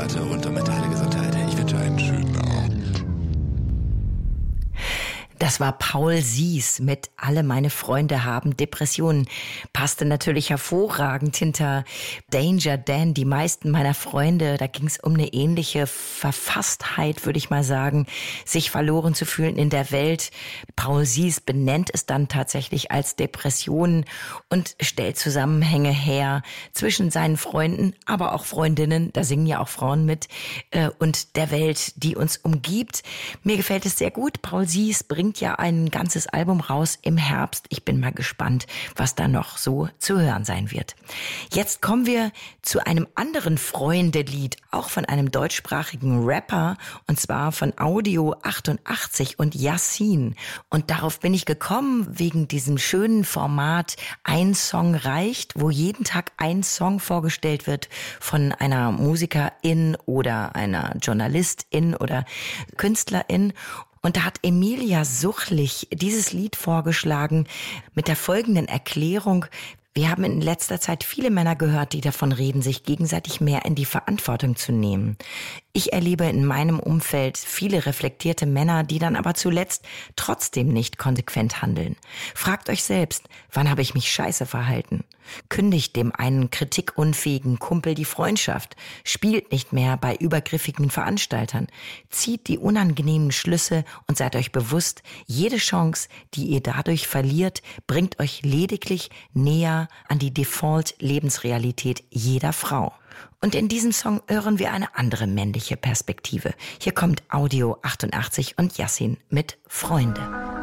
Monate und damit alle Gesundheit. Ich wünsche einen schönen Abend. Das war Paul Sies mit Alle meine Freunde haben Depressionen. Passte natürlich hervorragend hinter Danger Dan, die meisten meiner Freunde. Da ging es um eine ähnliche Verfasstheit, würde ich mal sagen, sich verloren zu fühlen in der Welt. Paul Sies benennt es dann tatsächlich als Depressionen und stellt Zusammenhänge her zwischen seinen Freunden, aber auch Freundinnen, da singen ja auch Frauen mit, und der Welt, die uns umgibt. Mir gefällt es sehr gut. Paul Sies bringt ja ein ganzes Album raus im Herbst. Ich bin mal gespannt, was da noch so zu hören sein wird. Jetzt kommen wir zu einem anderen Freunde-Lied, auch von einem deutschsprachigen Rapper, und zwar von Audio 88 und Yassin. Und darauf bin ich gekommen wegen diesem schönen Format Ein Song reicht, wo jeden Tag ein Song vorgestellt wird von einer Musikerin oder einer Journalistin oder Künstlerin. Und da hat Emilia Suchlich dieses Lied vorgeschlagen mit der folgenden Erklärung: Wir haben in letzter Zeit viele Männer gehört, die davon reden, sich gegenseitig mehr in die Verantwortung zu nehmen. Ich erlebe in meinem Umfeld viele reflektierte Männer, die dann aber zuletzt trotzdem nicht konsequent handeln. Fragt euch selbst, wann habe ich mich scheiße verhalten? Kündigt dem einen kritikunfähigen Kumpel die Freundschaft, spielt nicht mehr bei übergriffigen Veranstaltern, zieht die unangenehmen Schlüsse und seid euch bewusst, jede Chance, die ihr dadurch verliert, bringt euch lediglich näher an die Default-Lebensrealität jeder Frau. Und in diesem Song hören wir eine andere männliche Perspektive. Hier kommt Audio 88 und Yassin mit Freunde.